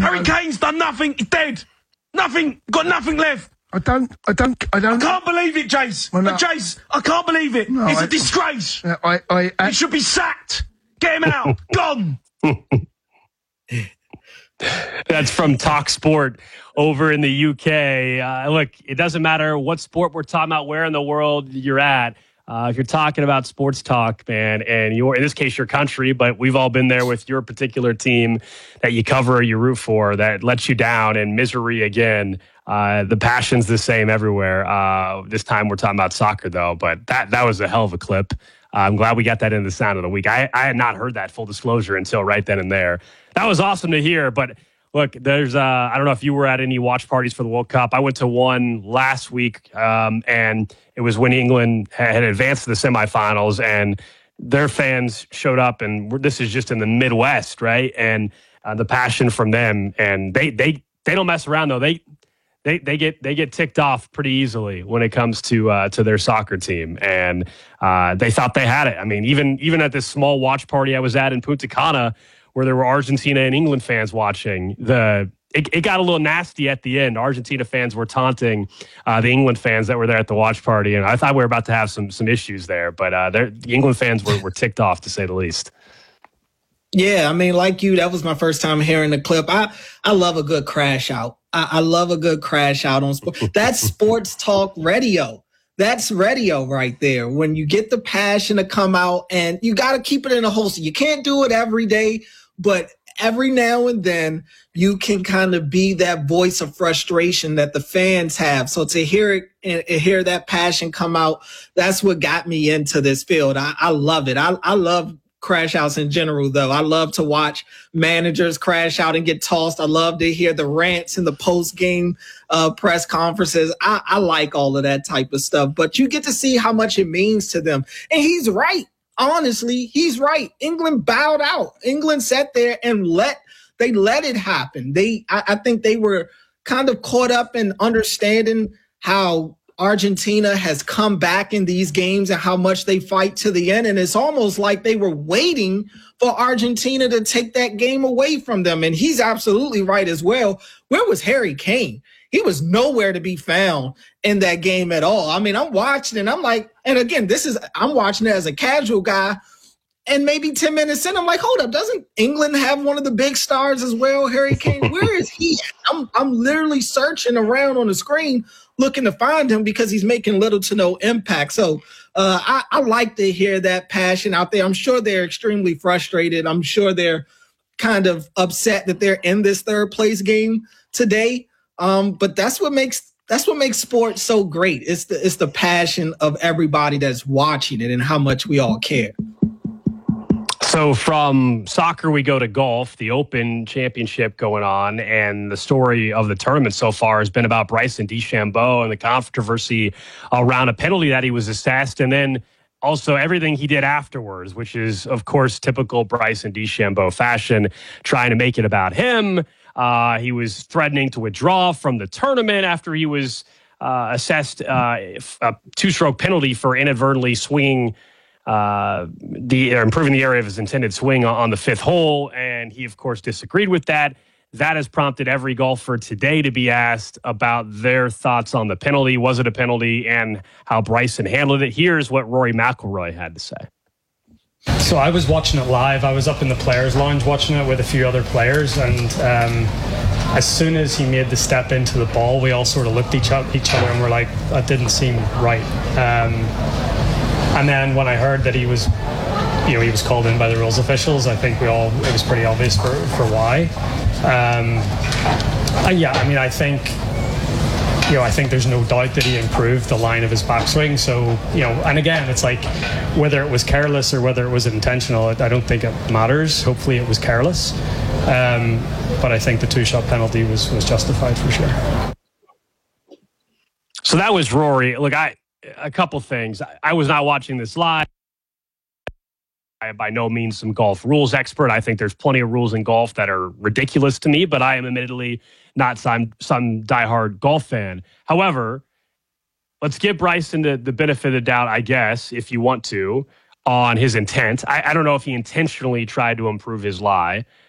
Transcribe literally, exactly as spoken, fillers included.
Harry Kane's done nothing. He's dead. Nothing. Got nothing left. I don't, I don't, I don't. I can't believe it, Jace. Well, no, but Jace, I can't believe it. No, it's I, a disgrace. I, I, I, I he should be sacked. Get him out. Gone. That's from Talk Sport over in the U K. Uh, look, it doesn't matter what sport we're talking about, where in the world you're at. Uh, if you're talking about sports talk, man, and you're, in this case, your country, but we've all been there with your particular team that you cover or you root for that lets you down and misery again. Uh, the passion's the same everywhere. Uh, this time we're talking about soccer, though, but that, that was a hell of a clip. Uh, I'm glad we got that in the sound of the week. I, I had not heard that, full disclosure, until right then and there. That was awesome to hear, but look, there's, uh, I don't know if you were at any watch parties for the World Cup. I went to one last week, um, and it was when England had advanced to the semifinals, and their fans showed up, and this is just in the Midwest, right? And uh, the passion from them, and they they they don't mess around, though. They they they get they get ticked off pretty easily when it comes to uh, to their soccer team, and uh, they thought they had it. I mean, even even at this small watch party I was at in Punta Cana, where there were Argentina and England fans watching, the it, it got a little nasty at the end. Argentina fans were taunting uh, the England fans that were there at the watch party, and I thought we were about to have some some issues there. But uh, the England fans were, were ticked off, to say the least. Yeah, I mean, like you, that was my first time hearing the clip. I, I love a good crash out. I, I love a good crash out on sports. That's sports talk radio. That's radio right there. When you get the passion to come out, and you got to keep it in a holster. You can't do it every day, but every now and then you can kind of be that voice of frustration that the fans have. So to hear it and hear that passion come out, that's what got me into this field. I, I love it. I, I love crash outs in general, though. I love to watch managers crash out and get tossed. I love to hear the rants in the post game uh, press conferences. I, I like all of that type of stuff, but you get to see how much it means to them. And he's right. Honestly, he's right. England bowed out. England sat there and let they let it happen. They, I, I think they were kind of caught up in understanding how Argentina has come back in these games and how much they fight to the end. And it's almost like they were waiting for Argentina to take that game away from them. And he's absolutely right as well. Where was Harry Kane? He was nowhere to be found in that game at all. I mean, I'm watching and I'm like, and again, this is, I'm watching it as a casual guy. And maybe ten minutes in, I'm like, hold up, doesn't England have one of the big stars as well, Harry Kane? Where is he? I'm, I'm literally searching around on the screen looking to find him because he's making little to no impact. So uh, I, I like to hear that passion out there. I'm sure they're extremely frustrated. I'm sure they're kind of upset that they're in this third place game today. Um, but that's what makes that's what makes sports so great. It's the it's the passion of everybody that's watching it and how much we all care. So from soccer, we go to golf, the Open Championship going on, and the story of the tournament so far has been about Bryson DeChambeau and the controversy around a penalty that he was assessed, and then also everything he did afterwards, which is, of course, typical Bryson DeChambeau fashion, trying to make it about him. Uh, he was threatening to withdraw from the tournament after he was uh, assessed uh, a two-stroke penalty for inadvertently swinging Uh, the uh, improving the area of his intended swing on, on the fifth hole, and he, of course, disagreed with that. That has prompted every golfer today to be asked about their thoughts on the penalty. Was it a penalty, and how Bryson handled it? Here's what Rory McIlroy had to say. So I was watching it live. I was up in the players' lounge watching it with a few other players, and um, as soon as he made the step into the ball, we all sort of looked at each, each other and were like, that didn't seem right. Um, And then when I heard that he was, you know, he was called in by the rules officials, I think we all, it was pretty obvious for, for why. Um, uh, yeah, I mean, I think, you know, I think there's no doubt that he improved the line of his backswing. So, you know, and again, it's like whether it was careless or whether it was intentional, I don't think it matters. Hopefully it was careless. Um, but I think the two-shot penalty was, was justified for sure. So that was Rory. Look, I... A couple things. I was not watching this live. I am by no means some golf rules expert. I think there's plenty of rules in golf that are ridiculous to me, but I am admittedly not some, some diehard golf fan. However, let's give Bryson the, the benefit of the doubt, I guess, if you want to, on his intent. I, I don't know if he intentionally tried to improve his lie.